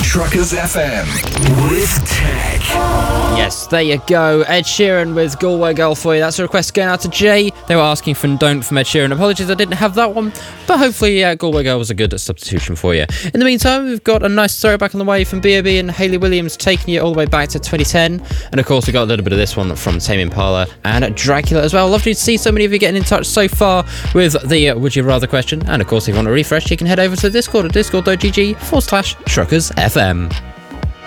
Truckers FM with Tech. Yes, there you go. Ed Sheeran with Galway Girl for you. That's a request going out to Jay. They were asking for Don't from Ed Sheeran. Apologies, I didn't have that one, but hopefully Galway Girl was a good substitution for you. In the meantime, we've got a nice throwback on the way from B.O.B. and Hayley Williams, taking you all the way back to 2010. And of course, we got a little bit of this one from Tame Impala and Dracula as well. Lovely to see so many of you getting in touch so far with the Would You Rather question. And of course, if you want to refresh, you can head over to Discord at discord.gg/TruckersFM.